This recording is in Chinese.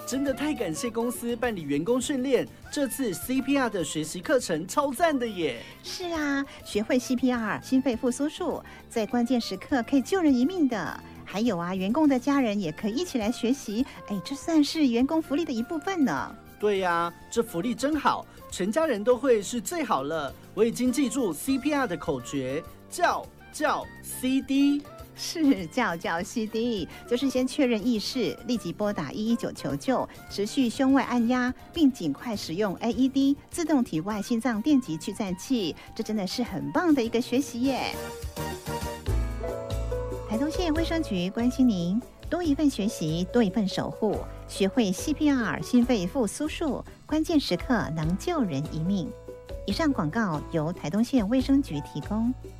真的太感谢公司办理员工训练，这次 CPR 的学习课程超赞的耶！ 是啊，学会 CPR 心肺复苏术，在关键时刻可以救人一命的。还有啊，员工的家人也可以一起来学习，这算是员工福利的一部分呢。 对呀，这福利真好，全家人都会是最好了。我已经记住 CPR 的口诀，叫 CD。 是叫 CD， 就是先确认意识，立即拨打119求救，持续胸外按压，并尽快使用 AED 自动体外心脏电极去颤器。这真的是很棒的一个学习耶！台东县卫生局关心您，多一份学习，多一份守护，学会 CPR 心肺复苏术，关键时刻能救人一命。以上广告由台东县卫生局提供。